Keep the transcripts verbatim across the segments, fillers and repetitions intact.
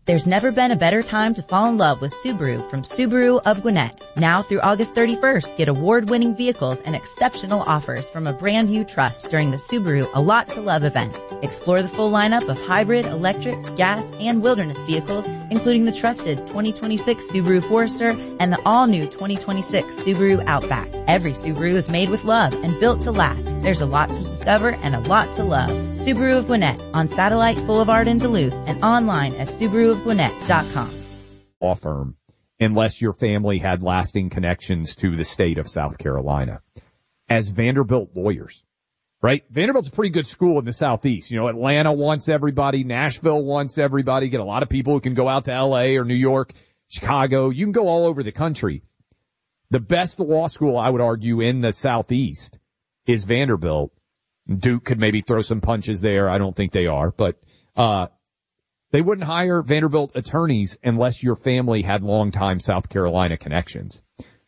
There's never been a better time to fall in love with Subaru from Subaru of Gwinnett. Now through August thirty-first, get award-winning vehicles and exceptional offers from a brand you trust during the Subaru A Lot to Love event. Explore the full lineup of hybrid, electric, gas, and wilderness vehicles, including the trusted twenty twenty-six Subaru Forester and the all-new twenty twenty-six Subaru Outback. Every Subaru is made with love and built to last. There's a lot to discover and a lot to love. Subaru of Gwinnett on Satellite Boulevard in Duluth and online at Subaru of Gwinnett dot com. Law firm, unless your family had lasting connections to the state of South Carolina. As Vanderbilt lawyers, right? Vanderbilt's a pretty good school in the Southeast. You know, Atlanta wants everybody. Nashville wants everybody. Get a lot of people who can go out to L A or New York, Chicago. You can go all over the country. The best law school, I would argue, in the Southeast is Vanderbilt. Duke could maybe throw some punches there. I don't think they are, but, uh, they wouldn't hire Vanderbilt attorneys unless your family had longtime South Carolina connections.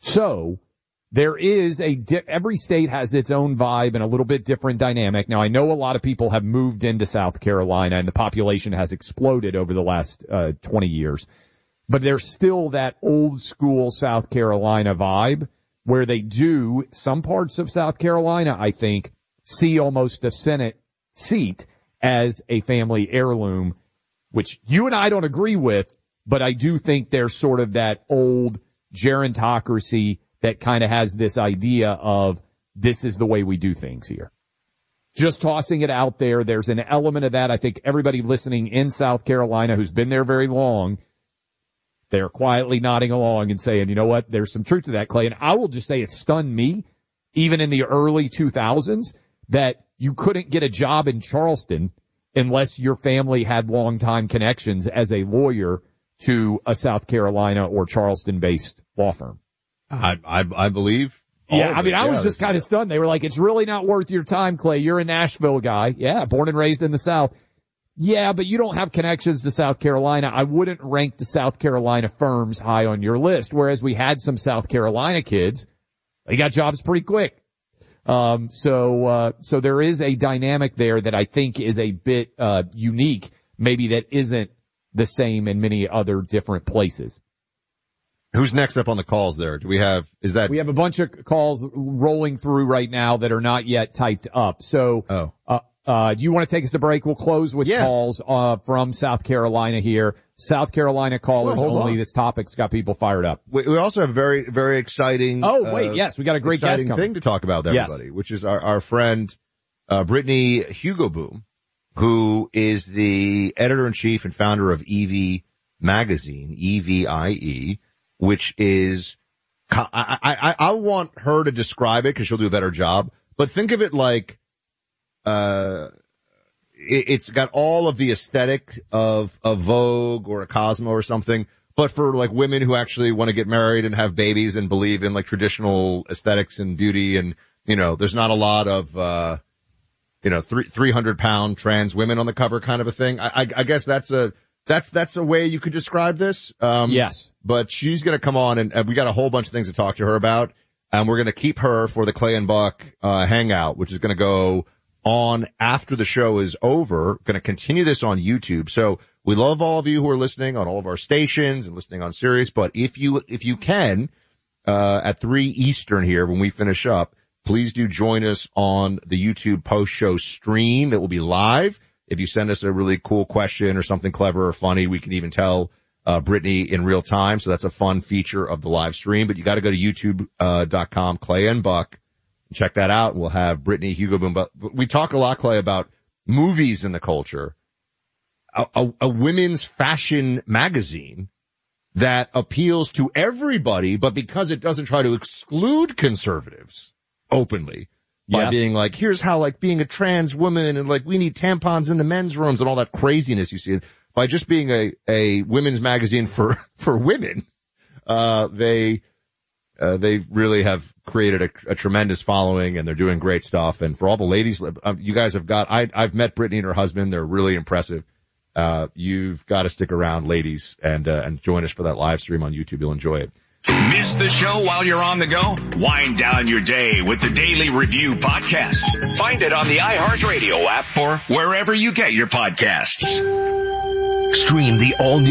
So there is a, di- every state has its own vibe and a little bit different dynamic. Now I know a lot of people have moved into South Carolina and the population has exploded over the last, uh, twenty years, but there's still that old school South Carolina vibe where they do some parts of South Carolina, I think, see almost a Senate seat as a family heirloom, which you and I don't agree with, but I do think there's sort of that old gerontocracy that kind of has this idea of this is the way we do things here. Just tossing it out there. There's an element of that. I think everybody listening in South Carolina who's been there very long, they're quietly nodding along and saying, you know what, there's some truth to that, Clay. And I will just say it stunned me, even in the early two thousands, that you couldn't get a job in Charleston unless your family had longtime connections as a lawyer to a South Carolina or Charleston-based law firm. I I, I believe. Yeah, I mean, I was just kind of stunned. They were like, it's really not worth your time, Clay. You're a Nashville guy. Yeah, born and raised in the South. Yeah, but you don't have connections to South Carolina. I wouldn't rank the South Carolina firms high on your list, whereas we had some South Carolina kids. They got jobs pretty quick. Um, so, uh, so there is a dynamic there that I think is a bit, uh, unique, maybe that isn't the same in many other different places. Who's next up on the calls there? Do we have, is that? We have a bunch of calls rolling through right now that are not yet typed up. So, oh. uh, uh, do you want to take us to break? We'll close with yeah. calls, uh, from South Carolina here. South Carolina callers well, only. On. This topic's got people fired up. We, we also have very, very exciting. Oh, wait, uh, yes, we got a great guest exciting coming. thing to talk about with everybody, yes. which is our, our friend, uh, Brittany Hugoboom, who is the editor-in-chief and founder of Evie Magazine, E V I E, which is, I, I, I want her to describe it because she'll do a better job, but think of it like, uh, it's got all of the aesthetic of a Vogue or a Cosmo or something, but for like women who actually want to get married and have babies and believe in like traditional aesthetics and beauty. And, you know, there's not a lot of, uh, you know, three, three hundred pound trans women on the cover kind of a thing. I, I, I guess that's a, that's, that's a way you could describe this. Um, yes, but she's going to come on and, and we got a whole bunch of things to talk to her about. And we're going to keep her for the Clay and Buck, uh, hangout, which is going to go on after the show is over. Going to continue this on YouTube. So we love all of you who are listening on all of our stations and listening on Sirius. But if you, if you can, uh, at three Eastern here when we finish up, please do join us on the YouTube post show stream. It will be live. If you send us a really cool question or something clever or funny, we can even tell, uh, Brittany in real time. So that's a fun feature of the live stream, but you got to go to youtube, uh, dot com, Clay and Buck. Check that out. We'll have Brittany Hugoboom. But we talk a lot, Clay, about movies in the culture. A, a, a women's fashion magazine that appeals to everybody, but because it doesn't try to exclude conservatives openly by yes. being like, here's how like being a trans woman and like we need tampons in the men's rooms and all that craziness you see. By just being a, a women's magazine for, for women, uh, they, Uh, they really have created a, a tremendous following and they're doing great stuff. And for all the ladies, uh, you guys have got, I, I've met Brittany and her husband. They're really impressive. Uh, you've got to stick around, ladies, and, uh, and join us for that live stream on YouTube. You'll enjoy it. Miss the show while you're on the go? Wind down your day with the Daily Review podcast. Find it on the iHeartRadio app or wherever you get your podcasts. Stream the all-new